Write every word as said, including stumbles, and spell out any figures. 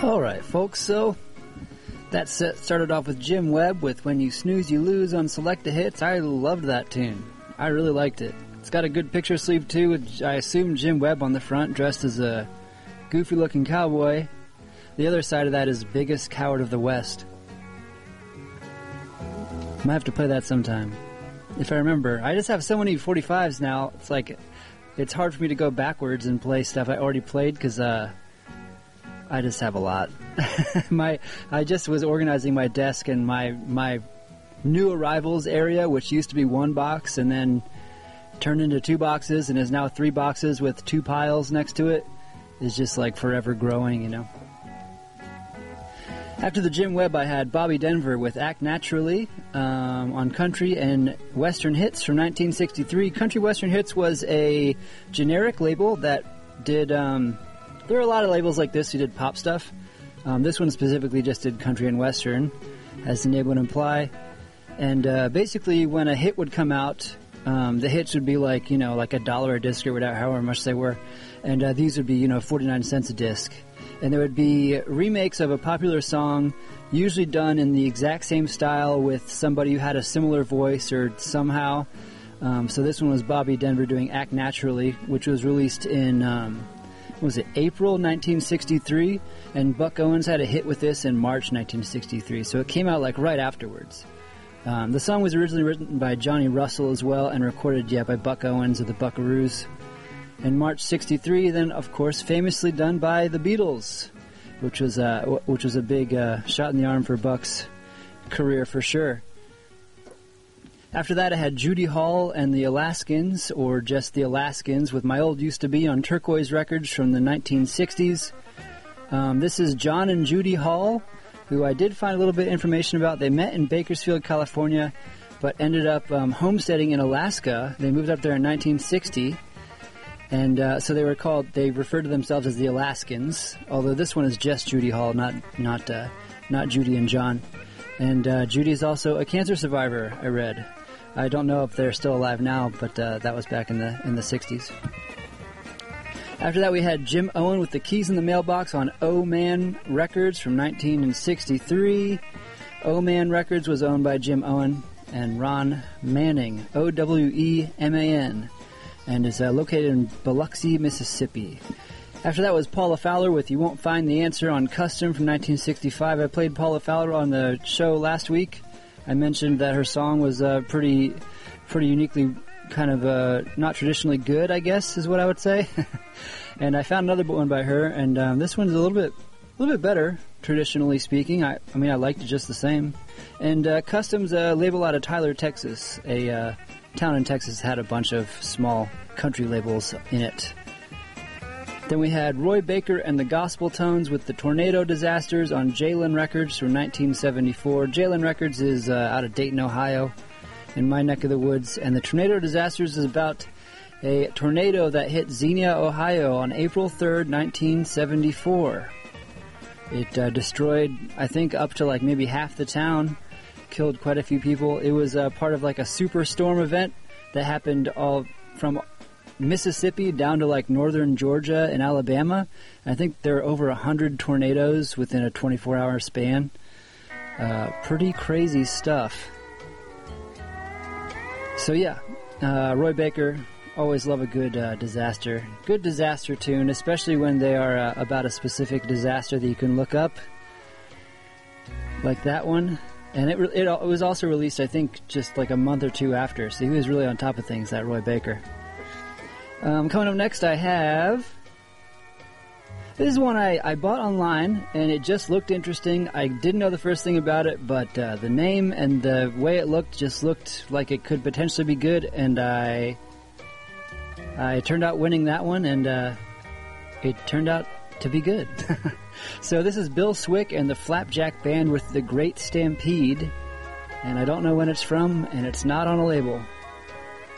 All right, folks, so that set started off with Jim Webb with When You Snooze, You Lose on Select the Hits. I loved that tune. I really liked it. It's got a good picture sleeve, too, with, I assume, Jim Webb on the front, dressed as a goofy-looking cowboy. The other side of that is Biggest Coward of the West. Might have to play that sometime, if I remember. I just have so many forty-fives now, it's like, it's hard for me to go backwards and play stuff I already played, because, uh... I just have a lot. my I just was organizing my desk, and my my new arrivals area, which used to be one box and then turned into two boxes and is now three boxes with two piles next to it, is just like forever growing, you know. After the Jim Webb, I had Bobby Denver with Act Naturally um, on Country and Western Hits from nineteen sixty-three. Country Western Hits was a generic label that did... Um, There are a lot of labels like this who did pop stuff. Um, this one specifically just did country and western, as the name would imply. And uh, basically, when a hit would come out, um, the hits would be like, you know, like a dollar a disc or whatever, however much they were. And uh, these would be, you know, forty-nine cents a disc. And there would be remakes of a popular song, usually done in the exact same style with somebody who had a similar voice or somehow. Um, so this one was Bobby Denver doing Act Naturally, which was released in... Um, was it April nineteen sixty-three, and Buck Owens had a hit with this in March nineteen sixty-three, so it came out like right afterwards. Um, the song was originally written by Johnny Russell as well, and recorded, yeah, by Buck Owens of the Buckaroos. In March sixty-three, then, of course, famously done by the Beatles, which was, uh, which was a big uh, shot in the arm for Buck's career for sure. After that, I had Judy Hall and the Alaskans, or just the Alaskans, with My Old Used to Be on Turquoise Records from the nineteen sixties. Um, this is John and Judy Hall, who I did find a little bit of information about. They met in Bakersfield, California, but ended up um, homesteading in Alaska. They moved up there in nineteen sixty, and uh, so they were called, they referred to themselves as the Alaskans, although this one is just Judy Hall, not not uh, not Judy and John. And uh, Judy is also a cancer survivor, I read. I don't know if they're still alive now, but uh, that was back in the in the sixties. After that, we had Jim Owen with The Keys in the Mailbox on O-Man Records from nineteen sixty-three. O-Man Records was owned by Jim Owen and Ron Manning, O W E M A N, and is uh, located in Biloxi, Mississippi. After that was Paula Fowler with You Won't Find the Answer on Custom from nineteen sixty-five. I played Paula Fowler on the show last week. I mentioned that her song was uh, pretty pretty uniquely kind of uh, not traditionally good, I guess, is what I would say. And I found another one by her, and um, this one's a little bit a little bit better, traditionally speaking. I, I mean, I liked it just the same. And uh, Customs uh, label out of Tyler, Texas, a uh, town in Texas had a bunch of small country labels in it. Then we had Roy Baker and the Gospel Tones with the Tornado Disasters on Jalen Records from nineteen seventy-four. Jalen Records is uh, out of Dayton, Ohio, in my neck of the woods. And the Tornado Disasters is about a tornado that hit Xenia, Ohio on April third, nineteen seventy-four. It uh, destroyed, I think, up to like maybe half the town, killed quite a few people. It was uh, part of like a superstorm event that happened all from Mississippi down to like northern Georgia and Alabama. I think there are over a hundred tornadoes within a twenty-four hour span. Uh, pretty crazy stuff. So yeah, uh, Roy Baker, always love a good uh, disaster. Good disaster tune, especially when they are uh, about a specific disaster that you can look up. Like that one. And it, it, it was also released, I think, just like a month or two after. So he was really on top of things, that Roy Baker. Um, coming up next, I have... This is one I, I bought online, and it just looked interesting. I didn't know the first thing about it, but uh, the name and the way it looked just looked like it could potentially be good, and I I turned out winning that one, and uh, it turned out to be good. So this is Bill Swick and the Flapjack Band with The Great Stampede, and I don't know when it's from, and it's not on a label.